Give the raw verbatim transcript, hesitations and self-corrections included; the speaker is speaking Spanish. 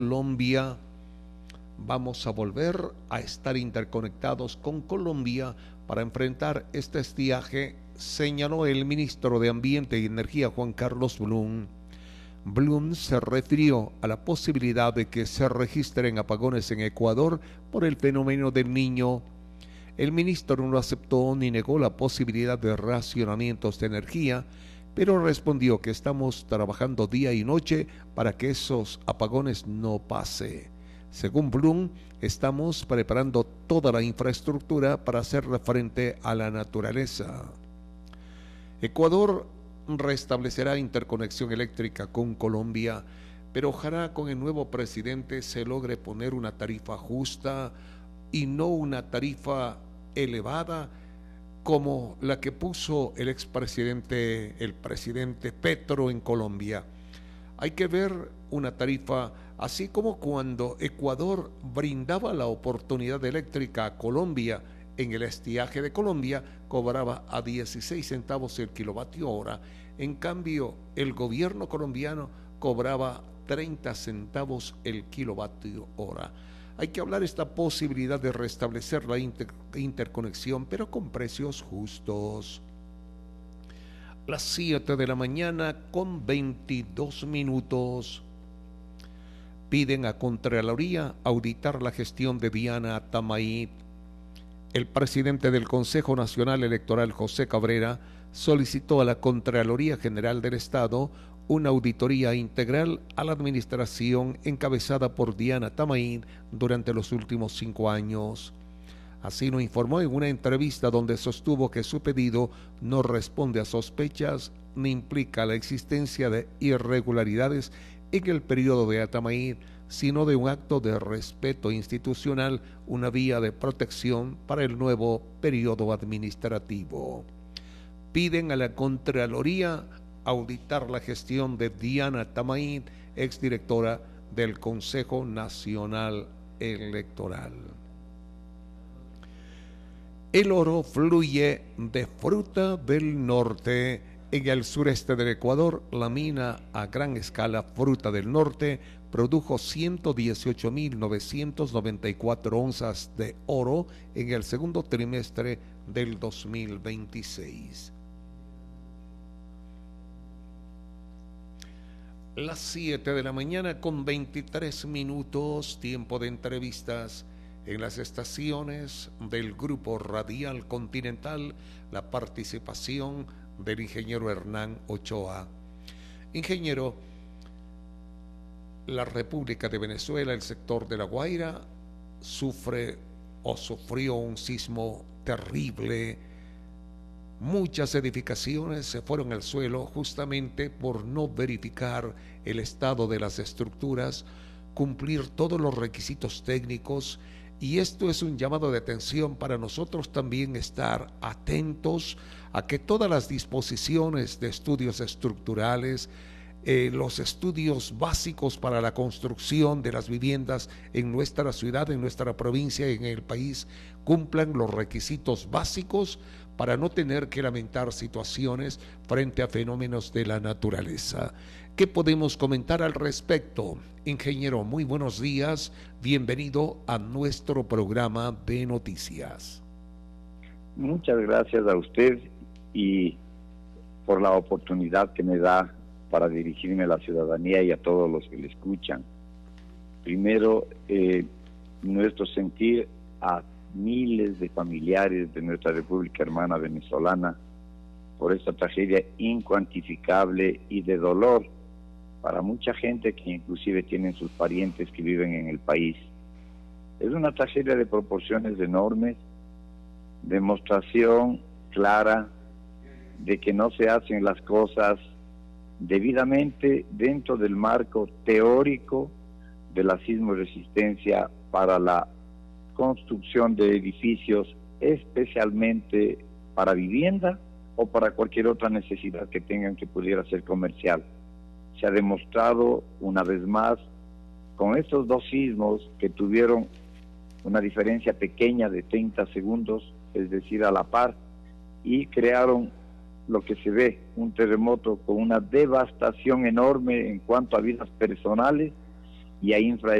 Colombia. Vamos a volver a estar interconectados con Colombia para enfrentar este estiaje, señaló el ministro de Ambiente y Energía, Juan Carlos Blum. Blum se refirió a la posibilidad de que se registren apagones en Ecuador por el fenómeno del Niño. El ministro no aceptó ni negó la posibilidad de racionamientos de energía, pero respondió que estamos trabajando día y noche para que esos apagones no pase. Según Blum, estamos preparando toda la infraestructura para hacerle frente a la naturaleza. Ecuador restablecerá interconexión eléctrica con Colombia, pero ojalá con el nuevo presidente se logre poner una tarifa justa y no una tarifa elevada como la que puso el expresidente, el presidente Petro en Colombia. Hay que ver una tarifa así como cuando Ecuador brindaba la oportunidad eléctrica a Colombia en el estiaje de Colombia, cobraba a dieciséis centavos el kilovatio hora. En cambio, el gobierno colombiano cobraba treinta centavos el kilovatio hora. Hay que hablar de esta posibilidad de restablecer la inter interconexión, pero con precios justos. Las siete de la mañana con veintidós minutos. Piden a Contraloría auditar la gestión de Diana Tamaí. El presidente del Consejo Nacional Electoral, José Cabrera, solicitó a la Contraloría General del Estado una auditoría integral a la administración encabezada por Diana Tamaí durante los últimos cinco años. Así lo informó en una entrevista donde sostuvo que su pedido no responde a sospechas ni implica la existencia de irregularidades en el periodo de Tamaí, sino de un acto de respeto institucional, una vía de protección para el nuevo periodo administrativo. Piden a la Contraloría auditar la gestión de Diana Tamaí, exdirectora del Consejo Nacional Electoral. El oro fluye de Fruta del Norte. En el sureste del Ecuador, la mina a gran escala Fruta del Norte produjo ciento dieciocho mil novecientos noventa y cuatro onzas de oro en el segundo trimestre del dos mil veintiséis. Las siete de la mañana con veintitrés minutos, tiempo de entrevistas en las estaciones del Grupo Radial Continental, la participación del ingeniero Hernán Ochoa. Ingeniero, la República de Venezuela, el sector de La Guaira, sufre o sufrió un sismo terrible. Muchas edificaciones se fueron al suelo justamente por no verificar el estado de las estructuras, cumplir todos los requisitos técnicos, y esto es un llamado de atención para nosotros también estar atentos a que todas las disposiciones de estudios estructurales, eh, los estudios básicos para la construcción de las viviendas en nuestra ciudad, en nuestra provincia, en el país, cumplan los requisitos básicos para no tener que lamentar situaciones frente a fenómenos de la naturaleza. ¿Qué podemos comentar al respecto? Ingeniero, muy buenos días, bienvenido a nuestro programa de noticias. Muchas gracias a usted y por la oportunidad que me da para dirigirme a la ciudadanía y a todos los que le escuchan. Primero, eh, nuestro sentir a miles de familiares de nuestra República Hermana Venezolana por esta tragedia incuantificable y de dolor para mucha gente que inclusive tienen sus parientes que viven en el país. Es una tragedia de proporciones enormes, demostración clara de que no se hacen las cosas debidamente dentro del marco teórico de la sismoresistencia para la construcción de edificios, especialmente para vivienda o para cualquier otra necesidad que tengan que pudiera ser comercial. Se ha demostrado una vez más con estos dos sismos que tuvieron una diferencia pequeña de treinta segundos, es decir, a la par, y crearon lo que se ve, un terremoto con una devastación enorme en cuanto a vidas personales y a infra